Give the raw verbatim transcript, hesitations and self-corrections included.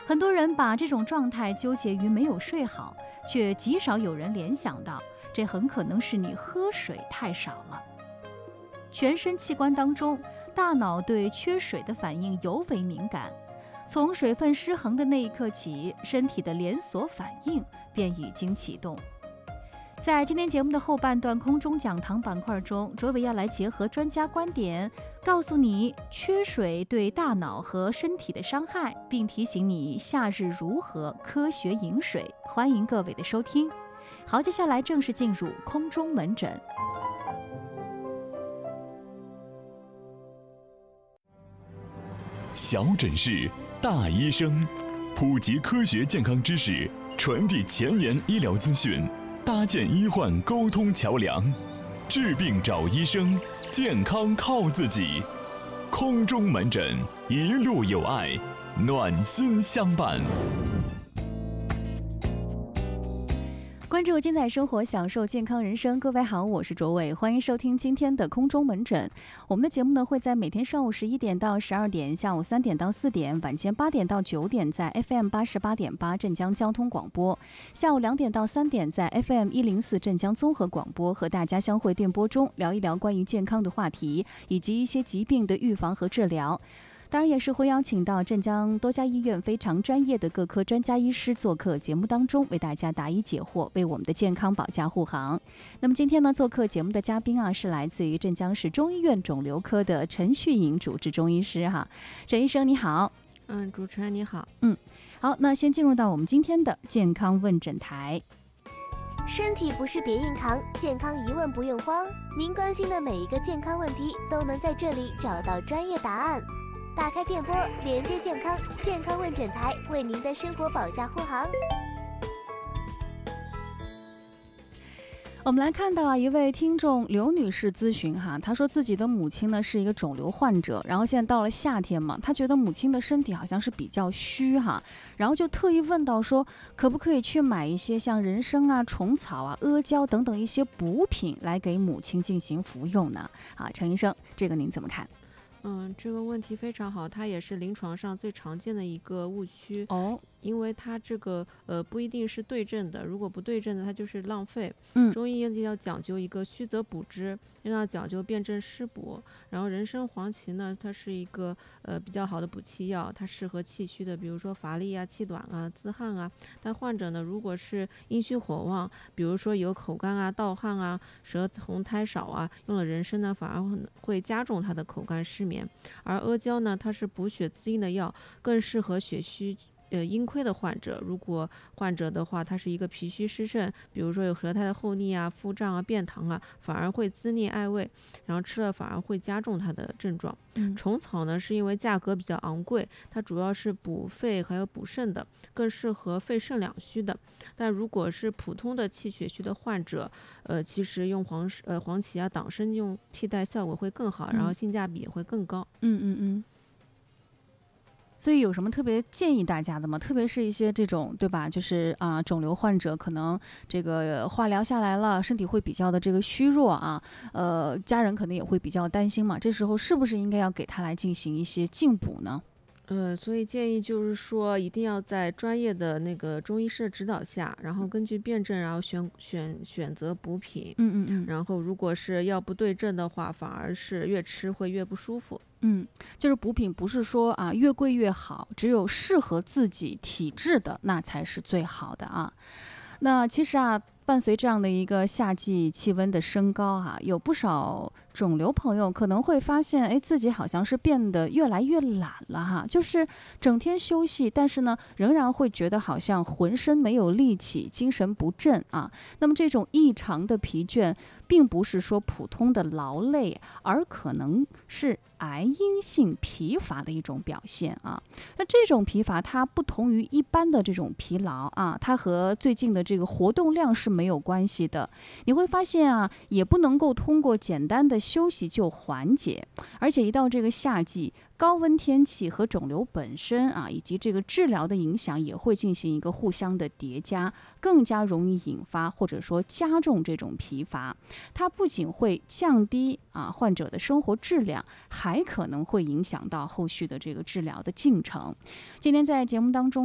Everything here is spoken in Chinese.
很多人把这种状态纠结于没有睡好，却极少有人联想到，这很可能是你喝水太少了。全身器官当中，大脑对缺水的反应尤为敏感，从水分失衡的那一刻起，身体的连锁反应便已经启动。在今天节目的后半段空中讲堂板块中，卓伟要来结合专家观点，告诉你缺水对大脑和身体的伤害，并提醒你夏日如何科学饮水。欢迎各位的收听。好，接下来正式进入空中门诊。 小诊室，大医生，普及科学健康知识，传递前沿医疗资讯，搭建医患沟通桥梁，治病找医生，健康靠自己。空中门诊，一路有爱，暖心相伴。 关注精彩生活，享受健康人生。各位好，我是卓伟，欢迎收听今天的空中门诊。我们的节目呢会在每天上午十一点到十二点，下午三点到四点，晚间八点到九点在 F M 八十八点八镇江交通广播，下午两点到三点在 F M 一零四镇江综合广播，和大家相会电波中，聊一聊关于健康的话题，以及一些疾病的预防和治疗。当然也是会邀请到镇江多家医院非常专业的各科专家医师做客节目当中，为大家答疑解惑，为我们的健康保驾护航。那么今天呢，做客节目的嘉宾啊，是来自于镇江市中医院肿瘤科的陈旭颖主治中医师哈。陈医生你好。 嗯，主持人你好。 嗯，好，那先进入到我们今天的健康问诊台。 身体不适别硬扛，健康疑问不用慌，您关心的每一个健康问题都能在这里找到专业答案。打开电波，连接健康，健康问诊台为您的生活保驾护航。 我们来看到啊，一位听众刘女士咨询哈，她说自己的母亲呢是一个肿瘤患者，然后现在到了夏天嘛，她觉得母亲的身体好像是比较虚哈，然后就特意问到说，可不可以去买一些像人参啊、虫草啊、阿胶等等一些补品来给母亲进行服用呢？啊，陈医生，这个您怎么看？ 嗯，这个问题非常好，它也是临床上最常见的一个误区哦。 因为它这个呃不一定是对症的，如果不对症的，它就是浪费。 嗯， 中医要讲究一个虚则补之，要讲究辨证施补。然后人参、黄芪呢，它是一个呃比较好的补气药，它适合气虚的，比如说乏力啊、气短啊、自汗啊。但患者呢，如果是阴虚火旺，比如说有口干啊、盗汗啊、舌红苔少啊，用了人参呢，反而会加重他的口干失眠。而阿胶呢，它是补血滋阴的药，更适合血虚呃阴亏的患者。如果患者的话，他是一个脾虚湿盛，比如说有舌苔的厚腻啊、腹胀啊、便溏啊，反而会滋腻艾味，然后吃了反而会加重他的症状。 嗯， 虫草呢，是因为价格比较昂贵，它主要是补肺还有补肾的，更适合肺肾两虚的。但如果是普通的气血虚的患者，呃，其实用黄呃黄芪啊、党参用替代效果会更好，然后性价比也会更高。 嗯嗯嗯。所以有什么特别建议大家的吗？特别是一些这种对吧，就是啊、呃，肿瘤患者可能这个化疗下来了，身体会比较的这个虚弱啊，呃，家人可能也会比较担心嘛。这时候是不是应该要给他来进行一些进补呢？ 呃，所以建议就是说，一定要在专业的那个中医师的指导下，然后根据辨证，然后选选选择补品。 嗯嗯嗯。 然后如果是药不对症的话，反而是越吃会越不舒服。 嗯，就是补品不是说啊越贵越好，只有适合自己体质的那才是最好的啊。那其实啊，伴随这样的一个夏季气温的升高啊，有不少肿瘤朋友可能会发现，哎，自己好像是变得越来越懒了哈，就是整天休息，但是呢，仍然会觉得好像浑身没有力气，精神不振啊。那么这种异常的疲倦，并不是说普通的劳累，而可能是癌因性疲乏的一种表现啊。那这种疲乏它不同于一般的这种疲劳啊，它和最近的这个活动量是没有关系的。你会发现啊，也不能够通过简单的休息就缓解，而且一到这个夏季，高温天气和肿瘤本身啊，以及这个治疗的影响也会进行一个互相的叠加，更加容易引发或者说加重这种疲乏。它不仅会降低啊患者的生活质量，还可能会影响到后续的这个治疗的进程。今天在节目当中